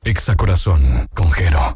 Exacorazón con Jero.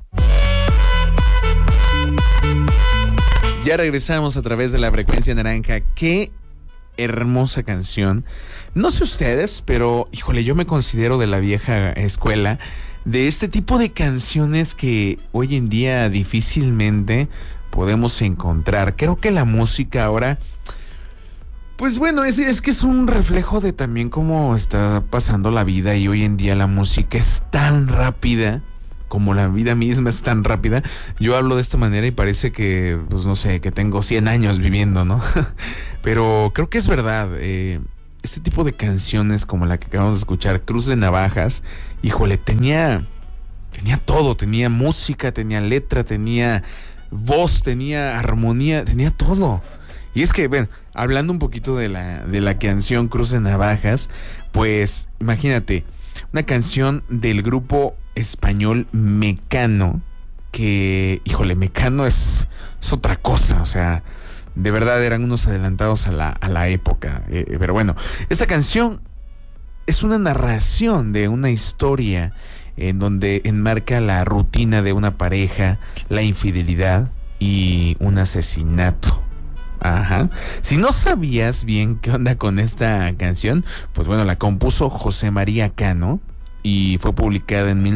Ya regresamos a través de la frecuencia naranja. Qué hermosa canción. No sé ustedes, pero híjole, yo me considero de la vieja escuela, de este tipo de canciones que hoy en día difícilmente podemos encontrar. Creo que la música ahora, pues bueno, es que es un reflejo de también cómo está pasando la vida, y hoy en día la música es tan rápida, como la vida misma es tan rápida. Yo hablo de esta manera y parece que, pues no sé, que tengo 100 años viviendo, ¿no? Pero creo que es verdad. Este tipo de canciones como la que acabamos de escuchar, Cruz de Navajas, híjole, tenía todo. Tenía música, tenía letra, tenía voz, tenía armonía, tenía todo. Y es que, bueno, hablando un poquito de la canción Cruz de Navajas, pues imagínate, una canción del grupo español Mecano, que, híjole, Mecano es otra cosa, o sea, de verdad eran unos adelantados a la época. Pero bueno, esta canción es una narración de una historia en donde enmarca la rutina de una pareja, la infidelidad y un asesinato. Ajá. Si no sabías bien qué onda con esta canción, pues bueno, la compuso José María Cano y fue publicada en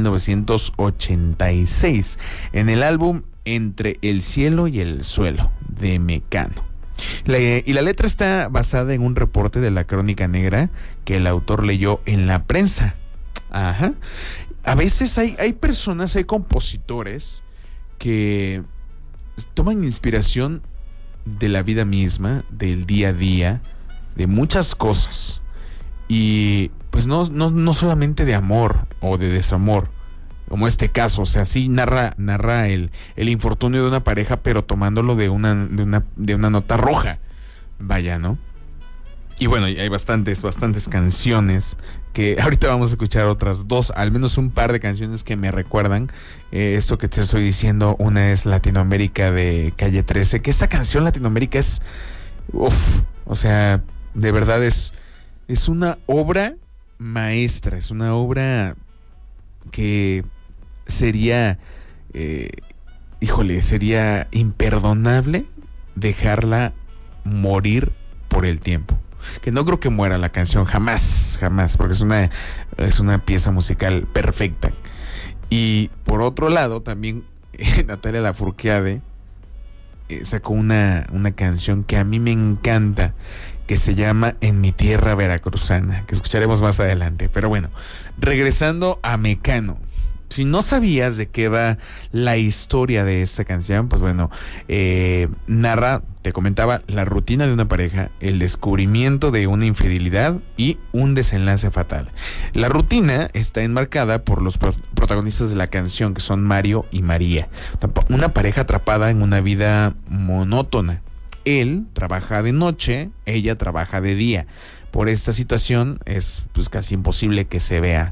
1986 en el álbum Entre el cielo y el suelo de Mecano. Y la letra está basada en un reporte de la Crónica Negra que el autor leyó en la prensa. Ajá. A veces hay personas, hay compositores que toman inspiración de la vida misma, del día a día, de muchas cosas, y pues no solamente de amor o de desamor, como este caso. O sea, sí narra el infortunio de una pareja, pero tomándolo de una nota roja, vaya, ¿no? Y bueno, hay bastantes canciones que ahorita vamos a escuchar, otras dos, al menos un par de canciones que me recuerdan esto que te estoy diciendo. Una es Latinoamérica de Calle 13, que esta canción Latinoamérica es, o sea, de verdad es una obra maestra, es una obra que sería, sería imperdonable dejarla morir por el tiempo. Que no creo que muera la canción, jamás, porque es una pieza musical perfecta. Y por otro lado, también Natalia Lafourcade sacó una canción que a mí me encanta, que se llama En mi tierra veracruzana, que escucharemos más adelante. Pero bueno, regresando a Mecano. Si no sabías de qué va la historia de esta canción, pues bueno, narra, te comentaba, la rutina de una pareja, el descubrimiento de una infidelidad y un desenlace fatal. La rutina está enmarcada por los protagonistas de la canción, que son Mario y María, una pareja atrapada en una vida monótona. Él trabaja de noche, ella trabaja de día. Por esta situación es pues casi imposible que se vean.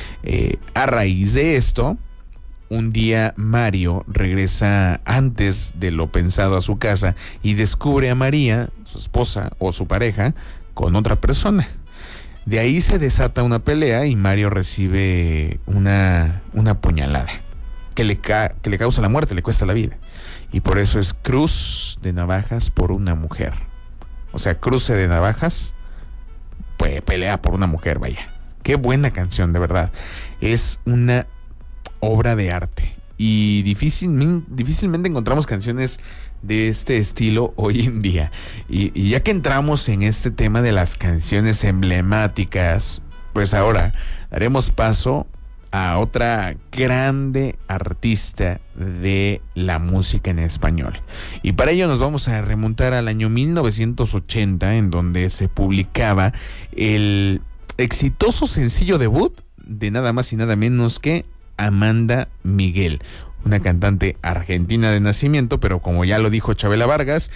A raíz de esto, un día Mario regresa antes de lo pensado a su casa y descubre a María, su esposa o su pareja, con otra persona. De ahí se desata una pelea y Mario recibe una puñalada que le causa la muerte, le cuesta la vida. Y por eso es Cruz de Navajas por una mujer. O sea, cruce de navajas, pues pelea por una mujer, vaya. Qué buena canción, de verdad. Es una obra de arte. Y difícilmente encontramos canciones de este estilo hoy en día. Y ya que entramos en este tema de las canciones emblemáticas, pues ahora daremos paso a otra grande artista de la música en español. Y para ello nos vamos a remontar al año 1980, en donde se publicaba el exitoso sencillo debut de nada más y nada menos que Amanda Miguel, una cantante argentina de nacimiento, pero como ya lo dijo Chabela Vargas,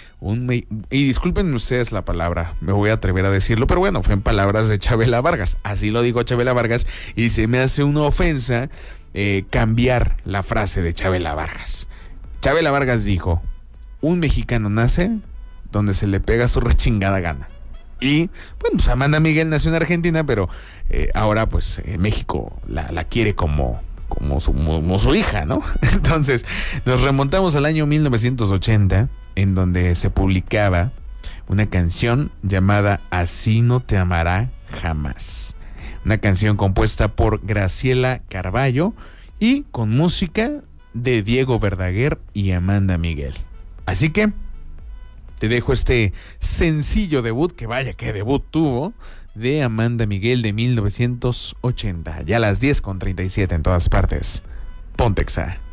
y disculpen ustedes la palabra, me voy a atrever a decirlo, pero bueno, fue en palabras de Chabela Vargas, así lo dijo Chabela Vargas, y se me hace una ofensa cambiar la frase de Chabela Vargas. Chabela Vargas dijo: un mexicano nace donde se le pega su rechingada gana. Y bueno, pues Amanda Miguel nació en Argentina, pero ahora pues México la quiere como su hija, ¿no? Entonces nos remontamos al año 1980, en donde se publicaba una canción llamada Así no te amará jamás. Una canción compuesta por Graciela Carballo y con música de Diego Verdaguer y Amanda Miguel. Así que te dejo este sencillo debut, que vaya que debut tuvo, de Amanda Miguel de 1980. Ya a las 10:37 en todas partes. Ponte Exa.